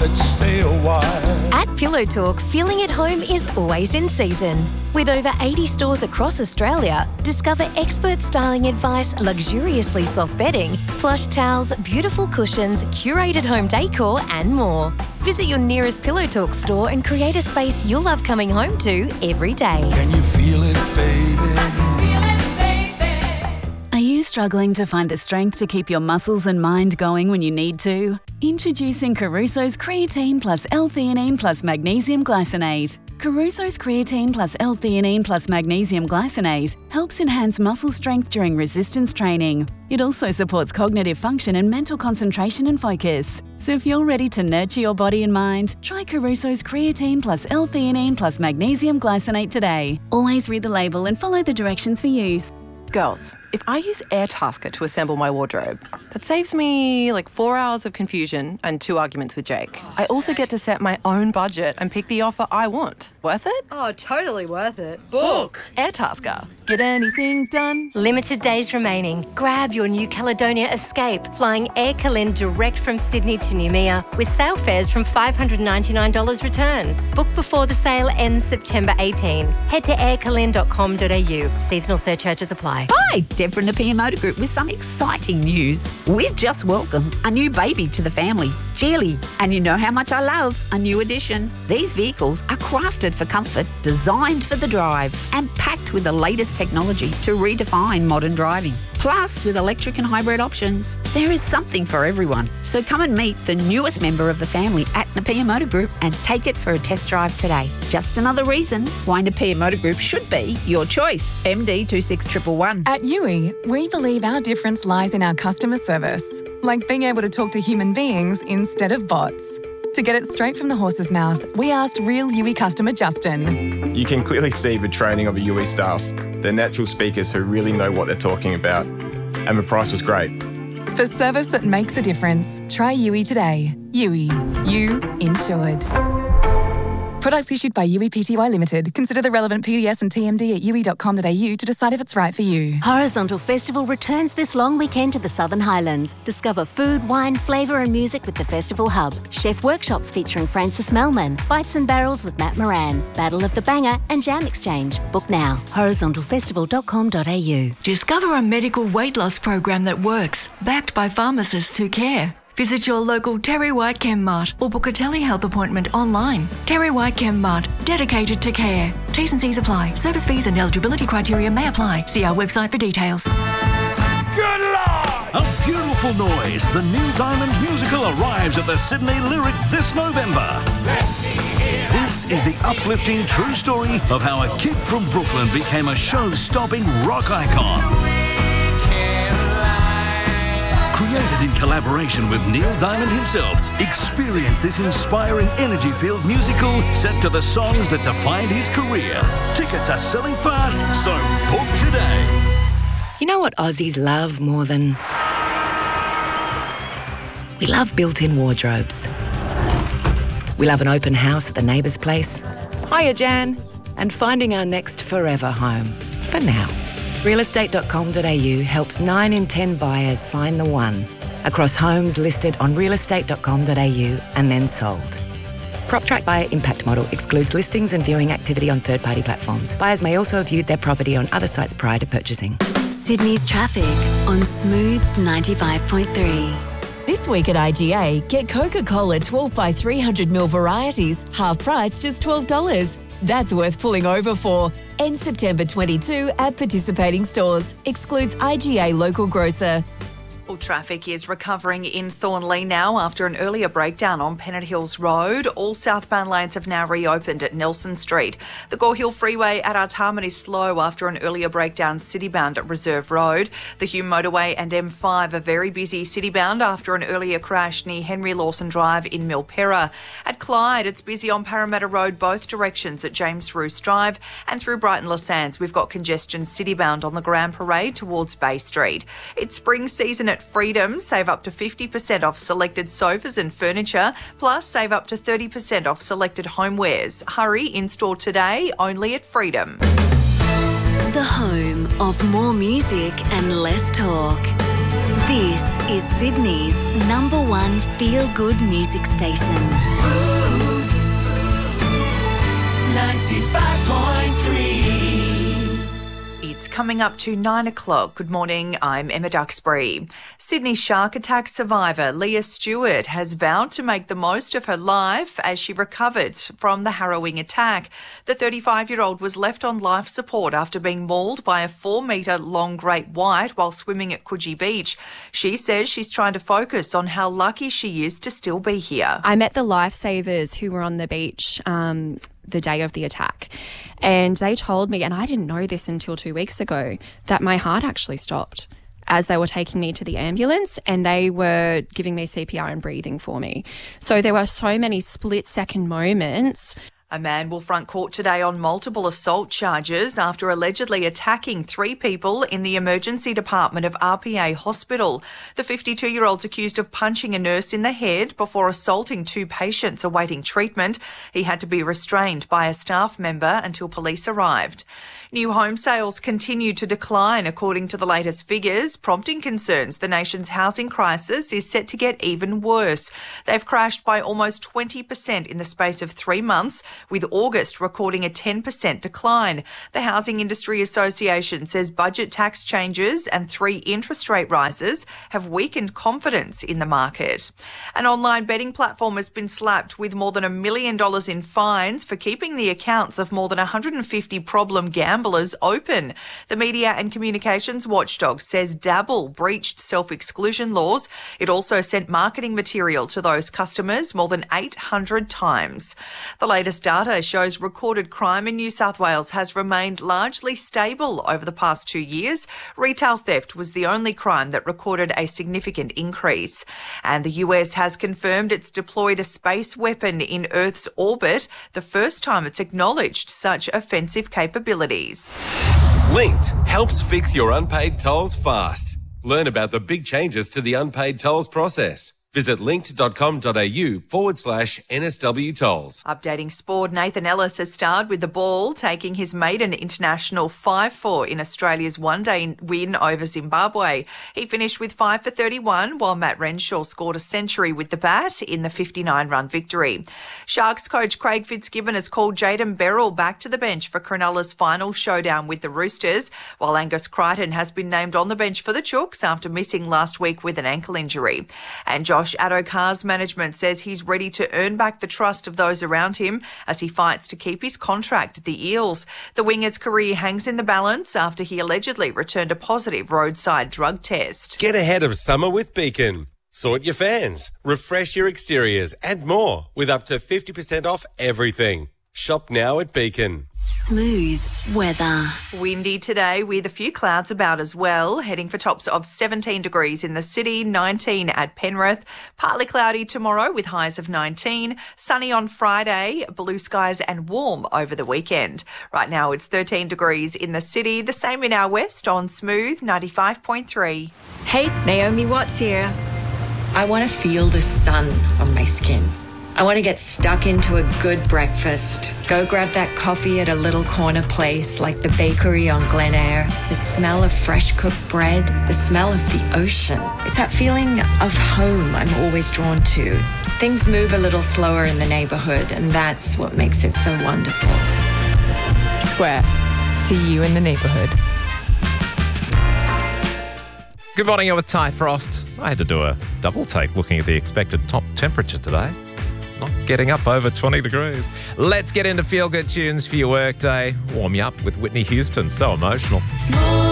let's stay a while. At Pillow Talk, feeling at home is always in season. With over 80 stores across Australia, discover expert styling advice, luxuriously soft bedding, plush towels, beautiful cushions, curated home decor and more. Visit your nearest Pillow Talk store and create a space you'll love coming home to every day. Can you feel it, baby? Are you struggling to find the strength to keep your muscles and mind going when you need to? Introducing Caruso's Creatine Plus L-Theanine Plus Magnesium Glycinate. Caruso's Creatine Plus L-Theanine Plus Magnesium Glycinate helps enhance muscle strength during resistance training. It also supports cognitive function and mental concentration and focus. So if you're ready to nurture your body and mind, try Caruso's Creatine Plus L-Theanine Plus Magnesium Glycinate today. Always read the label and follow the directions for use. Girls, if I use Airtasker to assemble my wardrobe, that saves me like 4 hours of confusion and 2 arguments with Jake. I also get to set my own budget and pick the offer I want. Worth it? Oh, totally worth it. Book! Airtasker. Get anything done? Limited days remaining. Grab your New Caledonia Escape, flying Air Calen direct from Sydney to Noumea with sale fares from $599 return. Book before the sale ends September 18. Head to aircalen.com.au. Seasonal surcharges apply. Hi, Deb from Napier Motor Group with some exciting news. We've just welcomed a new baby to the family, Geely. And you know how much I love a new addition. These vehicles are crafted for comfort, designed for the drive, and packed with the latest technology to redefine modern driving. Plus, with electric and hybrid options, there is something for everyone. So come and meet the newest member of the family at Napier Motor Group and take it for a test drive today. Just another reason why Napier Motor Group should be your choice. MD 26111. At Yui, we believe our difference lies in our customer service, like being able to talk to human beings instead of bots. To get it straight from the horse's mouth, we asked real Yui customer Justin. You can clearly see the training of the Yui staff. They're natural speakers who really know what they're talking about. And the price was great. For service that makes a difference, try Yui today. Yui, you insured. Products issued by Yui Pty Limited. Consider the relevant PDS and TMD at yui.com.au to decide if it's right for you. Horizontal Festival returns this long weekend to the Southern Highlands. Discover food, wine, flavour and music with the Festival Hub. Chef workshops featuring Francis Melman, Bites and Barrels with Matt Moran, Battle of the Banger and Jam Exchange. Book now. horizontalfestival.com.au. Discover a medical weight loss program that works, backed by pharmacists who care. Visit your local Terry White Chem Mart or book a telehealth appointment online. Terry White Chem Mart, dedicated to care. T's and C's apply. Service fees and eligibility criteria may apply. See our website for details. Good Lord! A beautiful noise. The Neil Diamond musical arrives at the Sydney Lyric this November. This is the uplifting true story of how a kid from Brooklyn became a show-stopping rock icon. Created in collaboration with Neil Diamond himself, experience this inspiring energy-filled musical set to the songs that defined his career. Tickets are selling fast, so book today. You know what Aussies love more than... We love built-in wardrobes. We love an open house at the neighbour's place. Hiya, Jan. And finding our next forever home. For now. Realestate.com.au helps 9 in 10 buyers find the one across homes listed on realestate.com.au and then sold. PropTrack Buyer Impact Model excludes listings and viewing activity on third-party platforms. Buyers may also have viewed their property on other sites prior to purchasing. Sydney's traffic on Smooth 95.3. This week at IGA, get Coca-Cola 12 by 300ml varieties, half price, just $12. That's worth pulling over for. End September 22 at participating stores. Excludes IGA local grocer. Traffic is recovering in Thornley now after an earlier breakdown on Pennant Hills Road. All southbound lanes have now reopened at Nelson Street. The Gore Hill Freeway at Artarmon is slow after an earlier breakdown citybound at Reserve Road. The Hume Motorway and M5 are very busy citybound after an earlier crash near Henry Lawson Drive in Milperra. At Clyde, it's busy on Parramatta Road both directions at James Roos Drive, and through Brighton Les Sands we've got congestion citybound on the Grand Parade towards Bay Street. It's spring season at Freedom. Save up to 50% off selected sofas and furniture, plus save up to 30% off selected homewares. Hurry, in-store today, only at Freedom. The home of more music and less talk. This is Sydney's #1 feel-good music station. 95.3. It's coming up to 9 o'clock. Good morning, I'm Emma Duxbury. Sydney shark attack survivor Leah Stewart has vowed to make the most of her life as she recovered from the harrowing attack. The 35-year-old was left on life support after being mauled by a 4-metre long great white while swimming at Coogee Beach. She says she's trying to focus on how lucky she is to still be here. I met the lifesavers who were on the beach the day of the attack, and they told me, and I didn't know this until 2 weeks ago, that my heart actually stopped as they were taking me to the ambulance and they were giving me CPR and breathing for me. So there were so many split-second moments. A man will front court today on multiple assault charges after allegedly attacking 3 people in the emergency department of RPA Hospital. The 52-year-old's accused of punching a nurse in the head before assaulting 2 patients awaiting treatment. He had to be restrained by a staff member until police arrived. New home sales continue to decline according to the latest figures, prompting concerns the nation's housing crisis is set to get even worse. They've crashed by almost 20% in the space of 3 months, with August recording a 10% decline. The Housing Industry Association says budget tax changes and 3 interest rate rises have weakened confidence in the market. An online betting platform has been slapped with more than $1 million in fines for keeping the accounts of more than 150 problem gamblers open. The Media and Communications Watchdog says Dabble breached self-exclusion laws. It also sent marketing material to those customers more than 800 times. The latest data shows recorded crime in New South Wales has remained largely stable over the past 2 years. Retail theft was the only crime that recorded a significant increase. And the US has confirmed it's deployed a space weapon in Earth's orbit, the first time it's acknowledged such offensive capabilities. Linked helps fix your unpaid tolls fast. Learn about the big changes to the unpaid tolls process. Visit linked.com.au/NSW tolls. Updating sport, Nathan Ellis has starred with the Ball, taking his maiden international 5-4 in Australia's one-day win over Zimbabwe. He finished with 5 for 31, while Matt Renshaw scored a century with the bat in the 59-run victory. Sharks coach Craig Fitzgibbon has called Jayden Berrell back to the bench for Cronulla's final showdown with the Roosters, while Angus Crichton has been named on the bench for the Chooks after missing last week with an ankle injury. And Josh Addo-Carr's management says he's ready to earn back the trust of those around him as he fights to keep his contract at the Eels. The winger's career hangs in the balance after he allegedly returned a positive roadside drug test. Get ahead of summer with Beacon. Sort your fans, refresh your exteriors and more with up to 50% off everything. Shop now at Beacon. Smooth weather. Windy today with a few clouds about as well, heading for tops of 17 degrees in the city, 19 at Penrith. Partly cloudy tomorrow with highs of 19. Sunny on Friday, blue skies and warm over the weekend. Right now it's 13 degrees in the city, the same in our west on Smooth 95.3. Hey, Naomi Watts here. I want to feel the sun on my skin. I want to get stuck into a good breakfast. Go grab that coffee at a little corner place like the bakery on Glen Eyre. The smell of fresh cooked bread, the smell of the ocean. It's that feeling of home I'm always drawn to. Things move a little slower in the neighbourhood, and that's what makes it so wonderful. Square. See you in the neighbourhood. Good morning, you're with Ty Frost. I had to do a double take looking at the expected top temperature today. Not getting up over 20 degrees. Let's get into feel-good tunes for your workday. Warm you up with Whitney Houston, So Emotional.